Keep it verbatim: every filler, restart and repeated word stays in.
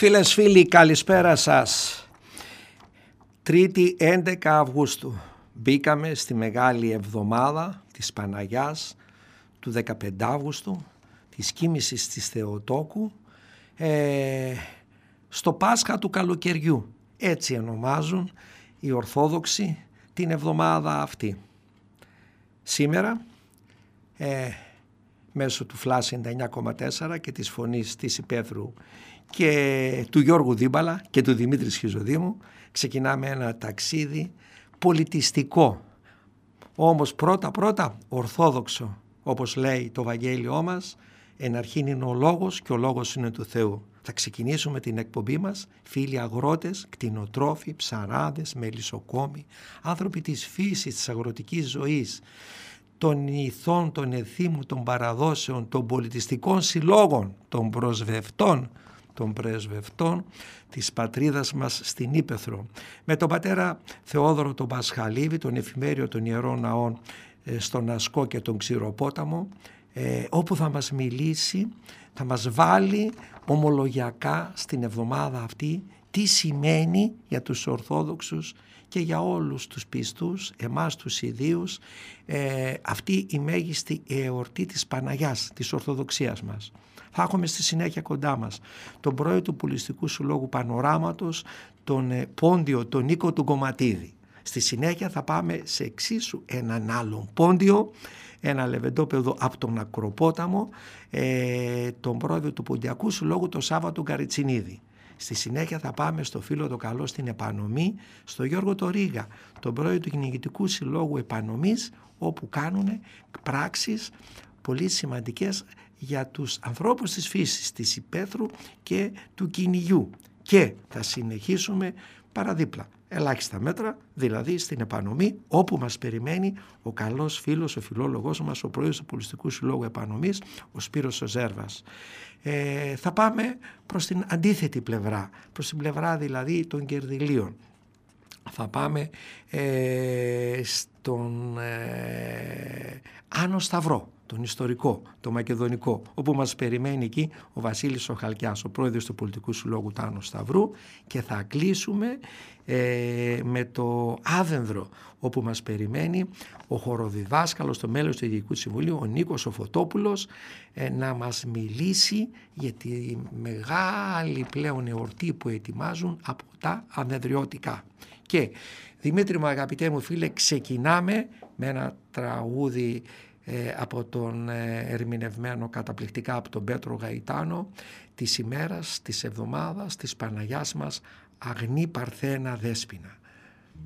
Φίλες, φίλοι, καλησπέρα σας. Τρίτη έντεκα Αυγούστου μπήκαμε στη μεγάλη εβδομάδα της Παναγιάς του δεκαπέντε Αυγούστου, της κοίμησης της Θεοτόκου, ε, στο Πάσχα του καλοκαιριού. Έτσι ονομάζουν οι Ορθόδοξοι την εβδομάδα αυτή. Σήμερα, ε, μέσω του Flash ενενήντα εννιά κόμμα τέσσερα και της φωνής της Υπέθρου και του Γιώργου Δίμπαλα και του Δημήτρη Σχιζοδήμου, ξεκινάμε ένα ταξίδι πολιτιστικό, όμως πρώτα πρώτα ορθόδοξο, όπως λέει το Ευαγγέλιό μας, εν αρχήν είναι ο Λόγος και ο Λόγος είναι του Θεού. Θα ξεκινήσουμε την εκπομπή μας, φίλοι αγρότες, κτηνοτρόφοι, ψαράδες, μελισσοκόμοι, άνθρωποι της φύσης, της αγροτικής ζωής, των ηθών, των εθήμου, των παραδόσεων, των πολιτιστικών συλλόγων, των προσβευτών, των πρεσβευτών της πατρίδας μας στην Ήπεθρο. Με τον πατέρα Θεόδωρο τον Πασχαλίδη, τον εφημέριο των Ιερών Ναών στον Ασκό και τον Ξηροπόταμο, ε, όπου θα μας μιλήσει, θα μας βάλει ομολογιακά στην εβδομάδα αυτή τι σημαίνει για τους Ορθόδοξους και για όλους τους πιστούς, εμάς τους ιδίους, ε, αυτή η μέγιστη εορτή της Παναγιάς, της Ορθοδοξίας μας. Θα έχουμε στη συνέχεια κοντά μας τον πρόεδρο του Πολιτιστικού Συλλόγου Πανοράματος, τον ε, Πόντιο, τον Νίκο του Κομματίδη. Στη συνέχεια θα πάμε σε εξίσου έναν άλλον Πόντιο, ένα λεβεντόπεδο από τον Ακροπόταμο, ε, τον πρόεδρο του Ποντιακού Συλλόγου, τον Σάββατο Καριτσινίδη. Στη συνέχεια θα πάμε στο φίλο το καλό στην Επανομή, στο Γιώργο το Ρίγα, τον πρόεδρο του Κυνηγητικού Συλλόγου Επανομής, όπου κάνουν πράξεις πολύ σημαντικές για τους ανθρώπους της φύσης, της υπαίθρου και του κυνηγιού. Και θα συνεχίσουμε παραδίπλα, ελάχιστα μέτρα, δηλαδή στην Επανομή, όπου μας περιμένει ο καλός φίλος, ο φιλόλογος μας, ο πρόεδρος του Πολιτιστικού Συλλόγου Επανομής, ο Σπύρος ο Ζέρβας. Ε, θα πάμε προς την αντίθετη πλευρά, προς την πλευρά δηλαδή των κερδυλίων. Θα πάμε ε, στον ε, Άνω Σταυρό, τον ιστορικό, το μακεδονικό, όπου μας περιμένει εκεί ο Βασίλης ο Χαλκιάς, ο πρόεδρος του Πολιτικού Συλλόγου του Άνω Σταυρού, και θα κλείσουμε ε, με το Άδενδρο, όπου μας περιμένει ο χοροδιδάσκαλος, το μέλος του Διοικητικού Συμβουλίου, ο Νίκος ο Φωτόπουλος, ε, να μας μιλήσει για τη μεγάλη πλέον εορτή που ετοιμάζουν από τα ανεδριώτικα. Και Δημήτρη μου, αγαπητέ μου φίλε, ξεκινάμε με ένα τραγούδι ε, από τον ε, ερμηνευμένο καταπληκτικά από τον Πέτρο Γαϊτάνο, της ημέρας, της εβδομάδας, της Παναγιάς μας, Αγνή Παρθένα Δέσποινα.